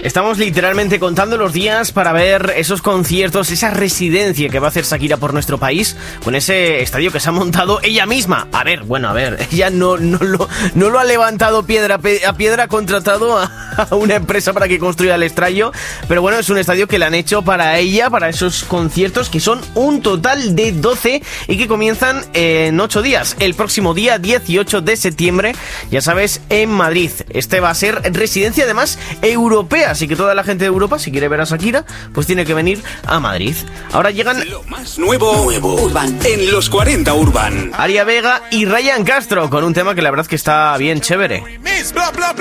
Estamos literalmente contando los días para ver esos conciertos, esa residencia que va a hacer Shakira por nuestro país, con ese estadio que se ha montado ella misma. A ver, ella no lo ha levantado piedra a piedra, ha contratado a una empresa para que construya el estadio, pero bueno, es un estadio que le han hecho para ella, para esos conciertos, que son un total de 12 y que comienzan en 8 días. El próximo día 18 de septiembre, ya sabes, en Madrid. Este va a ser residencia además europea, así que toda la gente de Europa, si quiere ver a Shakira, pues tiene que venir a Madrid. Ahora llegan lo más nuevo Urban en los 40 Urban. Aria Vega y Ryan Castro con un tema que la verdad que está bien chévere.